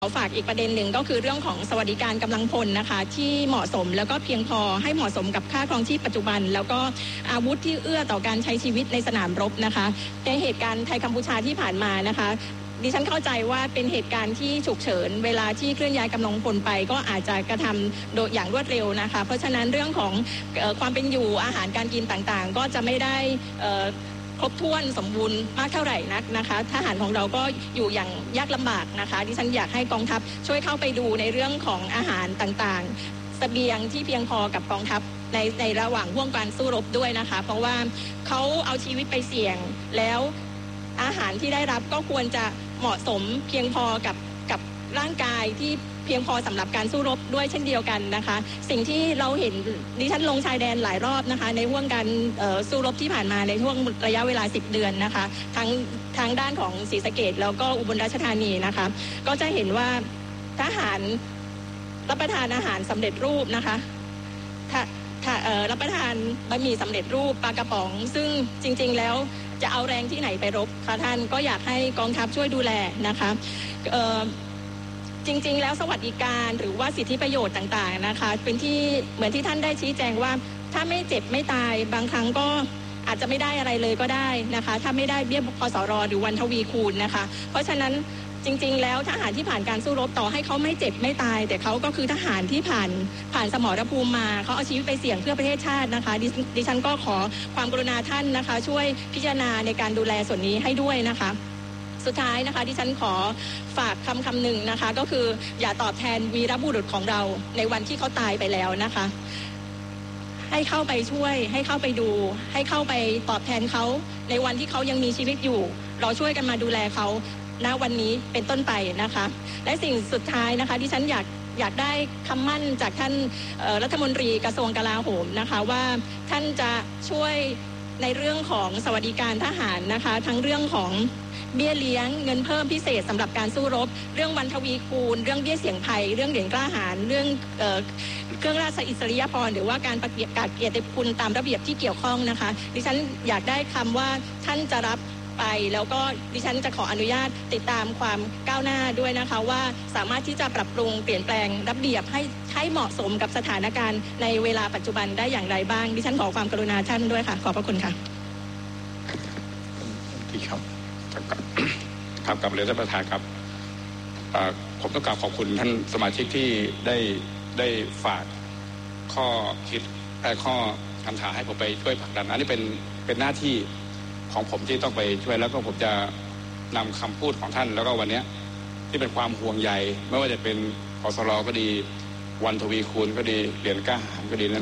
ฝากอีกประเด็นหนึ่งก็คือเรื่องของสวัสดิการกำลังพลนะคะที่เหมาะสมแล้วก็เพียงพอให้เหมาะสมกับค่าครองชีพปัจจุบันแล้วก็อาวุธที่เอื้อต่อการใช้ชีวิตในสนามรบนะคะในเหตุการณ์ไทยกัมพูชาที่ผ่านมานะคะดิฉันเข้าใจว่าเป็นเหตุการณ์ที่ฉุกเฉินเวลาที่เคลื่อนย้ายกำลังพลไปก็อาจจะกระทำโดยอย่างรวดเร็วนะคะเพราะฉะนั้นเรื่องของความเป็นอยู่อาหารการกินต่างๆก็จะไม่ได้ครบถ้วนสมบูรณ์มากเท่าไหร่นักนะคะทหารของเราก็อยู่อย่างยากลำบากนะคะดิฉันอยากให้กองทัพช่วยเข้าไปดูในเรื่องของอาหารต่างๆเสบียงที่เพียงพอกับกองทัพในระหว่างห่วงการสู้รบด้วยนะคะเพราะว่าเขาเอาชีวิตไปเสี่ยงแล้วอาหารที่ได้รับก็ควรจะเหมาะสมเพียงพอกับร่างกายที่เพียงพอสำหรับการสู้รบด้วยเช่นเดียวกันนะคะสิ่งที่เราเห็นดิฉันลงชายแดนหลายรอบนะคะในห่วงการสู้รบที่ผ่านมาในช่วงระยะเวลา10 เดือนนะคะทั้งด้านของศรีสะเกษแล้วก็อุบลราชธานีนะคะก็จะเห็นว่าทหารรับประทานอาหารสำเร็จรูปนะคะรับประทานบะหมี่สำเร็จรูปปลากระป๋องซึ่งจริงๆแล้วจะเอาแรงที่ไหนไปรบคะท่านก็อยากให้กองทัพช่วยดูแลนะคะจริงๆแล้วสวัสดิการหรือว่าสิทธิประโยชน์ต่างๆนะคะเป็นที่เหมือนที่ท่านได้ชี้แจงว่าถ้าไม่เจ็บไม่ตายบางครั้งก็อาจจะไม่ได้อะไรเลยก็ได้นะคะถ้าไม่ได้เบี้ยพสรหรือวันทวีคูณนะคะเพราะฉะนั้นจริงๆแล้วทหารที่ผ่านการสู้รบต่อให้เขาไม่เจ็บไม่ตายแต่เขาก็คือทหารที่ผ่านสมรภูมิมาเขาเอาชีวิตไปเสี่ยงเพื่อประเทศชาตินะคะดิฉันก็ขอความกรุณาท่านนะคะช่วยพิจารณาในการดูแลส่วนนี้ให้ด้วยนะคะสุดท้ายนะคะดิฉันขอฝากคำหนึ่งนะคะก็คืออย่าตอบแทนวีรบุรุษของเราในวันที่เขาตายไปแล้วนะคะให้เข้าไปช่วยให้เข้าไปดูให้เข้าไปตอบแทนเขาในวันที่เขายังมีชีวิตอยู่เราช่วยกันมาดูแลเขาณวันนี้เป็นต้นไปนะคะและสิ่งสุดท้ายนะคะดิฉันอยากได้คำมั่นจากท่านรัฐมนตรีกระทรวงกลาโหมนะคะว่าท่านจะช่วยในเรื่องของสวัสดิการทหารนะคะทั้งเรื่องของเบี้ยเลี้ยงเงินเพิ่มพิเศษสำหรับการสู้รบเรื่องวันทวีคูณเรื่องเบี้ยเสี่ยงภัยเรื่องเหรียญกล้าหาญเรื่องเครื่องราชอิสริยาภรณ์หรือว่าการประกาศเกียรติคุณตามระเบียบที่เกี่ยวข้องนะคะดิฉันอยากได้คำว่าท่านจะรับไปแล้วก็ดิฉันจะขออนุญาตติดตามความก้าวหน้าด้วยนะคะว่าสามารถที่จะปรับปรุงเปลี่ยนแปลงระเบียบให้เหมาะสมกับสถานการณ์ในเวลาปัจจุบันได้อย่างไรบ้างดิฉันขอความกรุณาท่านด้วยค่ะขอบพระคุณค่ะที่ครับกับเรียนท่านประธานครับผมต้องกราบขอบคุณท่านสมาชิกที่ได้ฝากข้อคิดข้อคำถามให้ผมไปช่วยผลักดันอันนี้เป็นหน้าที่ของผมที่ต้องไปช่วยแล้วก็ผมจะนำคำพูดของท่านแล้วก็วันนี้ที่เป็นความห่วงใยไม่ว่าจะเป็นกสรก็ดีวันทวีคูณก็ดีเหรียญกล้าหาญก็ดี